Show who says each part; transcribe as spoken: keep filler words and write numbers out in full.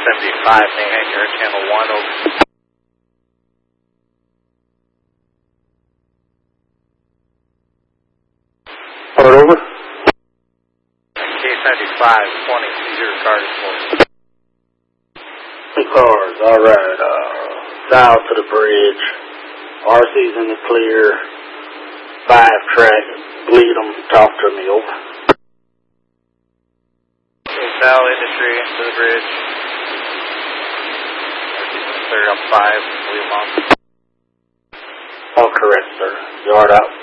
Speaker 1: seventy-five, maintain your channel one, over.
Speaker 2: Start over.
Speaker 1: K seventy-five, twenty, zero cars for you.
Speaker 2: Two cars, alright, uh, south to the bridge. R C's in the clear. Five track, bleed them, talk to me, over.
Speaker 1: South Industry to the bridge. Clear up five, leave them off.
Speaker 2: All correct, sir. Yard out.